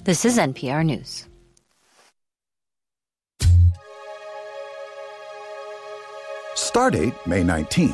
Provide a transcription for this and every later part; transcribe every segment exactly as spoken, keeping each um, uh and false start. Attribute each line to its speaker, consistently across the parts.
Speaker 1: This is N P R News.
Speaker 2: Stardate May nineteenth.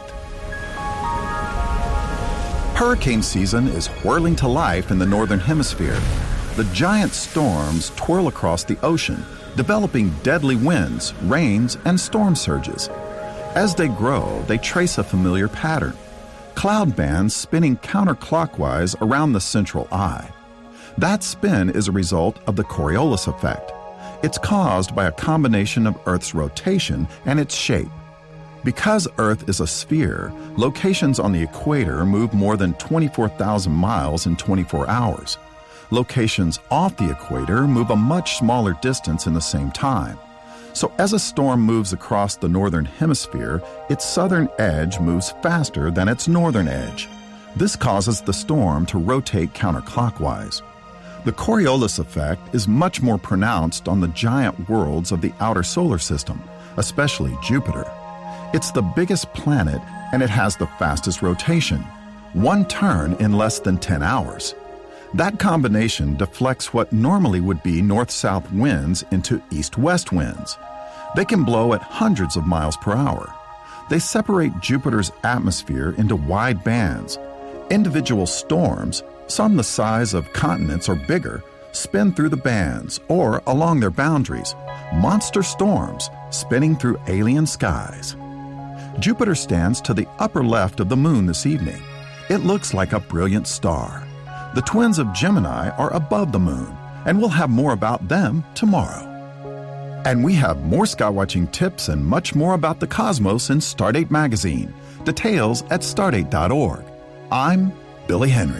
Speaker 2: Hurricane season is whirling to life in the Northern Hemisphere. The giant storms twirl across the ocean, developing deadly winds, rains, and storm surges. As they grow, they trace a familiar pattern. Cloud bands spinning counterclockwise around the central eye. That spin is a result of the Coriolis effect. It's caused by a combination of Earth's rotation and its shape. Because Earth is a sphere, locations on the equator move more than twenty-four thousand miles in twenty-four hours. Locations off the equator move a much smaller distance in the same time. So as a storm moves across the northern hemisphere, its southern edge moves faster than its northern edge. This causes the storm to rotate counterclockwise. The Coriolis effect is much more pronounced on the giant worlds of the outer solar system, especially Jupiter. It's the biggest planet, and it has the fastest rotation, one turn in less than ten hours. That combination deflects what normally would be north-south winds into east-west winds. They can blow at hundreds of miles per hour. They separate Jupiter's atmosphere into wide bands. Individual storms, some the size of continents or bigger, spin through the bands or along their boundaries. Monster storms spinning through alien skies. Jupiter stands to the upper left of the moon this evening. It looks like a brilliant star. The twins of Gemini are above the moon, and we'll have more about them tomorrow. And we have more skywatching tips and much more about the cosmos in Stardate Magazine. Details at stardate dot org. I'm Billy Henry.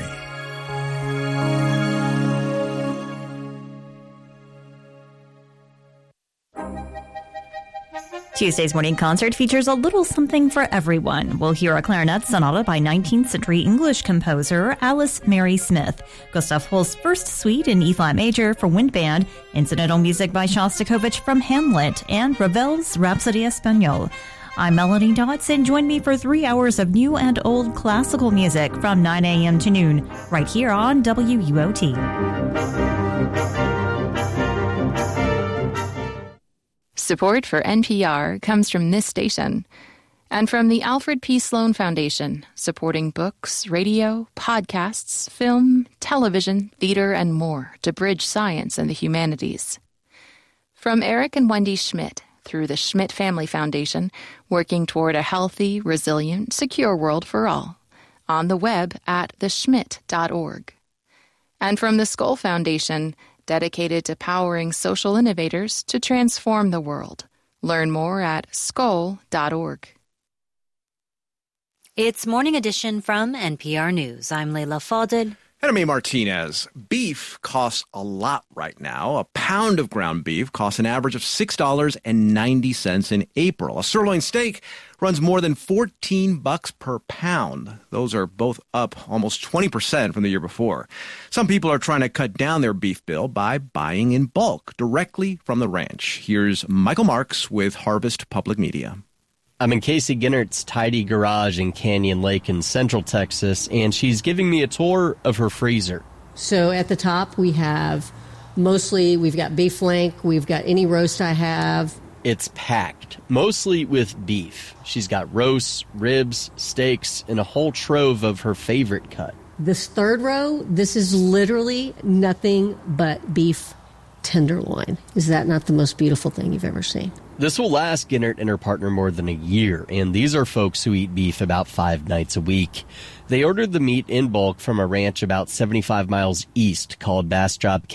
Speaker 3: Tuesday's morning concert features a little something for everyone. We'll hear a clarinet sonata by nineteenth century English composer Alice Mary Smith, Gustav Holst's first suite in E-flat major for wind band, incidental music by Shostakovich from Hamlet, and Ravel's Rhapsody Espagnole. I'm Melanie Dotz, and join me for three hours of new and old classical music from nine a.m. to noon, right here on W U O T.
Speaker 4: Support for N P R comes from this station and from the Alfred P. Sloan Foundation, supporting books, radio, podcasts, film, television, theater, and more to bridge science and the humanities. From Eric and Wendy Schmidt through the Schmidt Family Foundation, working toward a healthy, resilient, secure world for all. On the web at the schmidt dot org. And from the Skoll Foundation, dedicated to powering social innovators to transform the world. Learn more at skoll dot org.
Speaker 1: It's Morning Edition from N P R News. I'm Leila Fadel.
Speaker 5: And I'm A. Martinez. Beef costs a lot right now. A pound of ground beef costs an average of six dollars and ninety cents in April. A sirloin steak runs more than fourteen bucks per pound. Those are both up almost twenty percent from the year before. Some people are trying to cut down their beef bill by buying in bulk directly from the ranch. Here's Michael Marks with Harvest Public Media.
Speaker 6: I'm in Casey Ginnert's tidy garage in Canyon Lake in Central Texas, and she's giving me a tour of her freezer.
Speaker 7: So at the top, we have mostly, we've got beef flank, we've got any roast I have.
Speaker 6: It's packed, mostly with beef. She's got roasts, ribs, steaks, and a whole trove of her favorite cut.
Speaker 7: This third row, this is literally nothing but beef tenderloin. Is that not the most beautiful thing you've ever seen?
Speaker 6: This will last Ginnert and her partner more than a year, and these are folks who eat beef about five nights a week. They ordered the meat in bulk from a ranch about seventy-five miles east called Bastrop